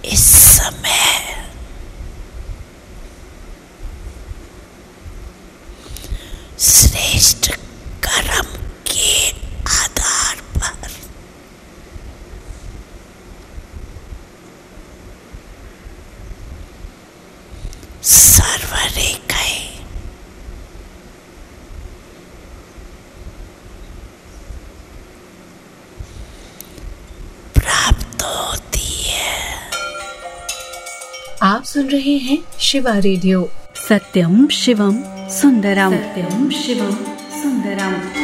इस समय श्रेष्ठ कर्म के आधार पर सर्वरेखाएं प्राप्त होती है। आप सुन रहे हैं शिवा रेडियो। सत्यम शिवम सुंदरम। सत्यम शिवम सुंदरम।